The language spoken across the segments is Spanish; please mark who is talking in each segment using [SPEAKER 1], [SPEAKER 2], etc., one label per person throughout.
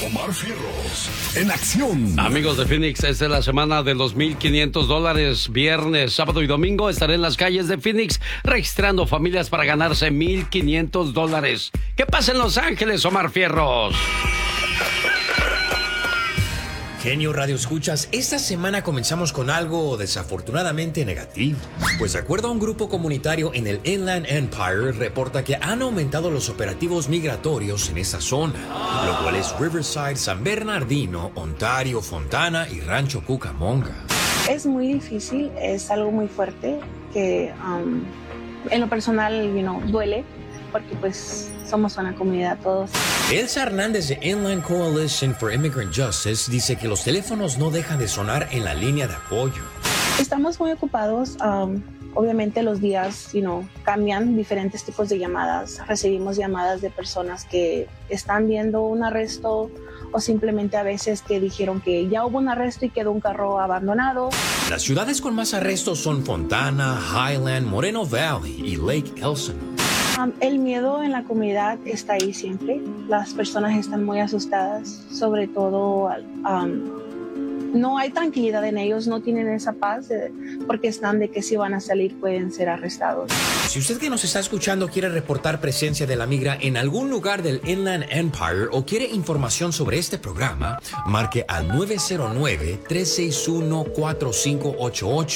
[SPEAKER 1] Omar Fierros, en acción.
[SPEAKER 2] Amigos de Phoenix, esta es la semana de los $1,500. Viernes, sábado y domingo estaré en las calles de Phoenix registrando familias para ganarse $1,500. ¿Qué pasa en Los Ángeles, Omar Fierros?
[SPEAKER 3] Genio Radio Escuchas, esta semana comenzamos con algo desafortunadamente negativo. Pues de acuerdo a un grupo comunitario en el Inland Empire, reporta que han aumentado los operativos migratorios en esa zona, lo cual es Riverside, San Bernardino, Ontario, Fontana y Rancho Cucamonga.
[SPEAKER 4] Es muy difícil, es algo muy fuerte que en lo personal, duele, porque pues somos una comunidad todos.
[SPEAKER 3] Elsa Hernández de Inland Coalition for Immigrant Justice dice que los teléfonos no dejan de sonar en la línea de apoyo.
[SPEAKER 4] Estamos muy ocupados, obviamente los días, cambian, diferentes tipos de llamadas. Recibimos llamadas de personas que están viendo un arresto o simplemente a veces que dijeron que ya hubo un arresto y quedó un carro abandonado.
[SPEAKER 3] Las ciudades con más arrestos son Fontana, Highland, Moreno Valley y Lake Elsinore.
[SPEAKER 4] El miedo en la comunidad está ahí siempre. Las personas están muy asustadas, sobre todo no hay tranquilidad en ellos, no tienen esa paz porque están de que si van a salir pueden ser arrestados.
[SPEAKER 3] Si usted que nos está escuchando quiere reportar presencia de la migra en algún lugar del Inland Empire o quiere información sobre este programa, marque al 909-361-4588.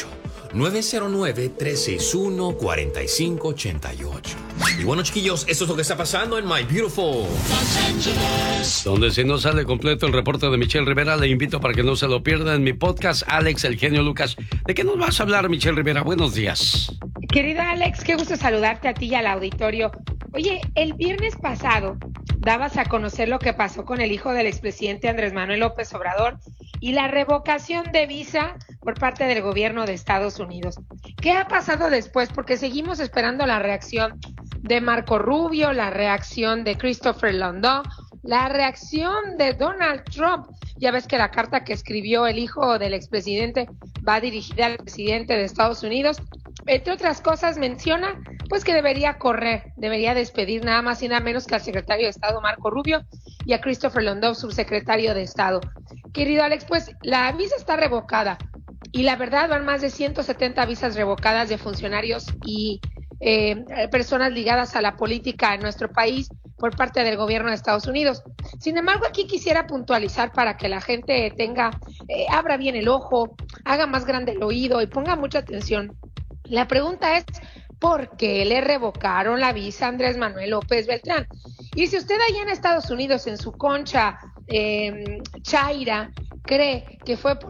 [SPEAKER 3] 909-361-4588. Y bueno, chiquillos, esto es lo que está pasando en My Beautiful Los
[SPEAKER 2] Ángeles. Donde si no sale completo el reporte de Michelle Rivera, le invito para que no se lo pierda en mi podcast, Alex, el genio Lucas. ¿De qué nos vas a hablar, Michelle Rivera? Buenos días.
[SPEAKER 5] Querido Alex, qué gusto saludarte a ti y al auditorio. Oye, el viernes pasado dabas a conocer lo que pasó con el hijo del expresidente Andrés Manuel López Obrador y la revocación de visa por parte del gobierno de Estados Unidos. ¿Qué ha pasado después? Porque seguimos esperando la reacción de Marco Rubio, la reacción de Christopher Landau, la reacción de Donald Trump. Ya ves que la carta que escribió el hijo del expresidente va dirigida al presidente de Estados Unidos. Entre otras cosas menciona pues que debería correr, debería despedir nada más y nada menos que al secretario de Estado Marco Rubio y a Christopher Landau, subsecretario de Estado. Querido Alex, pues la visa está revocada y la verdad van más de 170 visas revocadas de funcionarios y personas ligadas a la política en nuestro país por parte del gobierno de Estados Unidos. Sin embargo, aquí quisiera puntualizar para que la gente abra bien el ojo, haga más grande el oído y ponga mucha atención. La pregunta es, ¿por qué le revocaron la visa a Andrés Manuel López Beltrán? Y si usted allá en Estados Unidos, en su concha chaira, cree que fue por